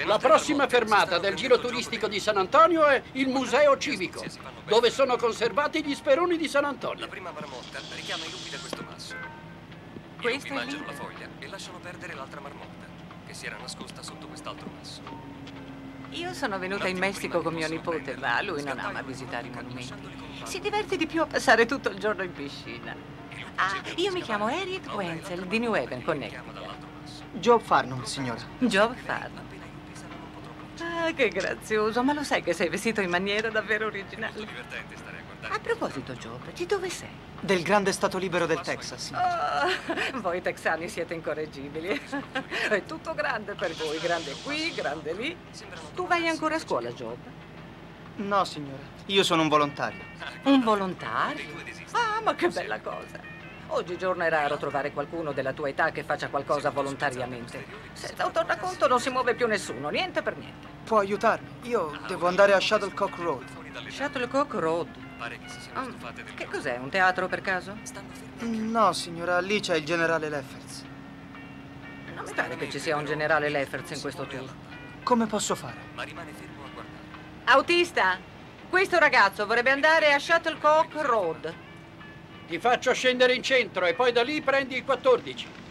La prossima fermata del giro turistico di San Antonio è il Museo Civico, dove sono conservati gli speroni di San Antonio. La prima marmotta richiama i lupi da questo masso. I Questo lupi è mangiano la libero. foglia e lasciano perdere l'altra marmotta, che si era nascosta sotto quest'altro masso. Io sono venuta in Messico con mio nipote, ma lui non ama visitare i monumenti. Si diverte di più a passare tutto il giorno in piscina. Ah, io mi chiamo Harriet Wenzel di New Haven, Connecticut. Joe Farnum, signora. Joe Farnum. Ah, che grazioso, ma lo sai che sei vestito in maniera davvero originale. Divertente stare a guardare. A proposito, Joe, di dove sei? Del grande stato libero del Texas, signora. Oh, voi texani siete incorreggibili. È tutto grande per voi, grande qui, grande lì. Tu vai ancora a scuola, Joe? No, signora. Io sono un volontario. Un volontario? Ah, ma che bella cosa. Oggigiorno è raro trovare qualcuno della tua età che faccia qualcosa volontariamente. Senza un tornaconto non si muove più nessuno, niente per niente. Può aiutarmi? Io devo andare a Shuttlecock Road. Shuttlecock Road. Pare che si siano stufate del Che cos'è, un teatro per caso? Stanno fermi. No, signora, lì c'è il generale Lefferts. Non mi pare che ci sia un generale Lefferts in questo tour. Come posso fare? Ma rimane fermo a guardare. Autista, questo ragazzo vorrebbe andare a Shuttlecock Road. Ti faccio scendere in centro e poi da lì prendi il 14.